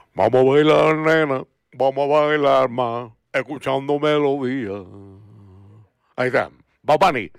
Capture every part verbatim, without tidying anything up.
Vamos a bailar, nena, vamos a bailar más, escuchando melodía. Ahí está, Babani.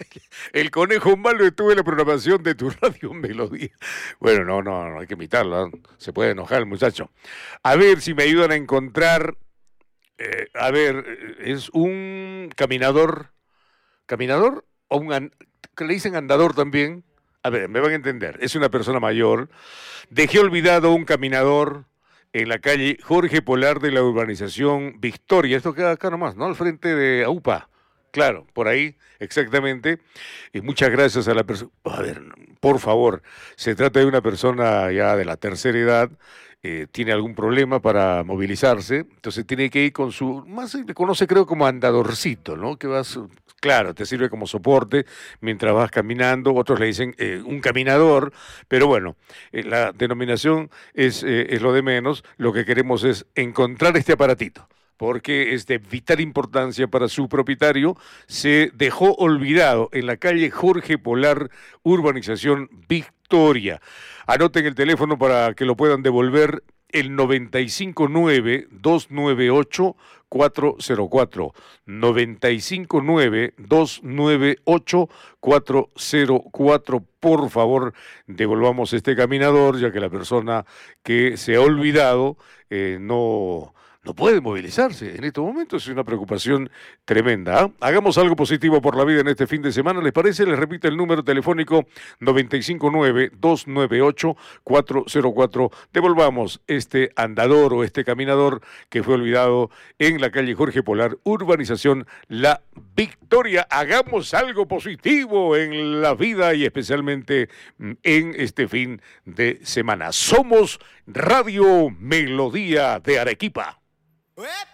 El conejo malo estuvo en la programación de tu radio Melodía. Bueno, no, no, no hay que imitarlo, ¿eh? Se puede enojar el muchacho. A ver si me ayudan a encontrar. Eh, a ver, es un caminador. ¿Caminador? O un an- que le dicen andador también. A ver, me van a entender. Es una persona mayor. Dejé olvidado un caminador en la calle Jorge Polar de la urbanización Victoria. Esto queda acá nomás, ¿no? Al frente de AUPA. Claro, por ahí, exactamente. Y muchas gracias a la persona. A ver, por favor, se trata de una persona ya de la tercera edad, eh, tiene algún problema para movilizarse, entonces tiene que ir con su, más se le conoce creo como andadorcito, ¿no? Que vas, claro, te sirve como soporte mientras vas caminando, otros le dicen eh, un caminador, pero bueno, eh, la denominación es, eh, es lo de menos, lo que queremos es encontrar este aparatito porque es de vital importancia para su propietario, se dejó olvidado en la calle Jorge Polar, urbanización Victoria. Anoten el teléfono para que lo puedan devolver, el noventa y cinco nueve, dos nueve ocho, cuatro cero cuatro. noventa y cinco nueve, dos nueve ocho, cuatro cero cuatro. Por favor, devolvamos este caminador, ya que la persona que se ha olvidado eh, no no puede movilizarse. En estos momentos es una preocupación tremenda. ¿Ah? Hagamos algo positivo por la vida en este fin de semana, ¿les parece? Les repito el número telefónico noventa y cinco nueve, dos nueve ocho, cuatro cero cuatro. Devolvamos este andador o este caminador que fue olvidado en la calle Jorge Polar, urbanización La Victoria. Hagamos algo positivo en la vida y especialmente en este fin de semana. Somos Radio Melodía de Arequipa.